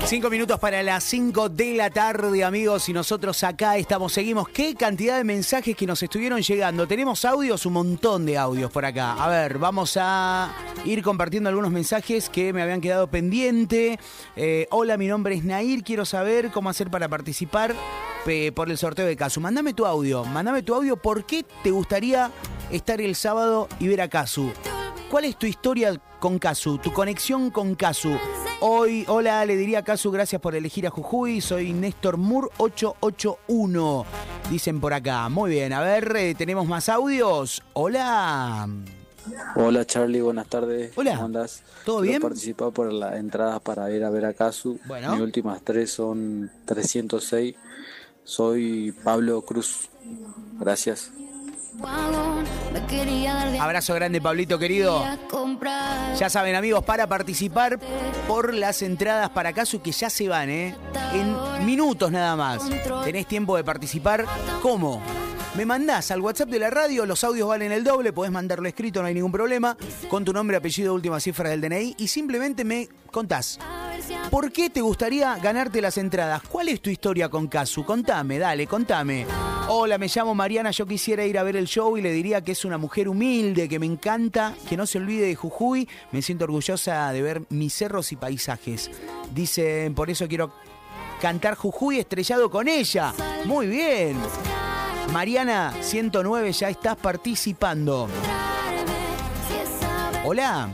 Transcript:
5 minutos para las 5 de la tarde, amigos, y nosotros acá seguimos. Qué cantidad de mensajes que nos estuvieron llegando. Tenemos audios, un montón de audios por acá. A ver, vamos a ir compartiendo algunos mensajes que me habían quedado pendiente. Hola, mi nombre es Nair, quiero saber cómo hacer para participar por el sorteo de Casu. Mándame tu audio, ¿por qué te gustaría estar el sábado y ver a Casu? ¿Cuál es tu historia con Casu, tu conexión con Casu? Hoy, hola, le diría a Casu, gracias por elegir a Jujuy, soy Néstor Moore 881, dicen por acá. Muy bien, a ver, tenemos más audios. Hola. Hola Charlie, buenas tardes. Hola. ¿Cómo andás? ¿Todo bien? Quiero participar por las entradas para ir a ver a Casu. Bueno. Mis últimas 3 son 306. Soy Pablo Cruz. Gracias. Abrazo grande, Pablito querido. Ya saben, amigos, para participar por las entradas para Casu, que ya se van, en minutos nada más. Tenés tiempo de participar. ¿Cómo? Me mandás al WhatsApp de la radio, los audios valen el doble, podés mandarlo escrito, no hay ningún problema, con tu nombre, apellido, últimas cifras del DNI, y simplemente me contás. ¿Por qué te gustaría ganarte las entradas? ¿Cuál es tu historia con Casu? Contame, dale, contame. Hola, me llamo Mariana, yo quisiera ir a ver el show y le diría que es una mujer humilde, que me encanta, que no se olvide de Jujuy. Me siento orgullosa de ver mis cerros y paisajes. Dicen, por eso quiero cantar Jujuy estrellado con ella. Muy bien. Mariana, 109, ya estás participando. Hola.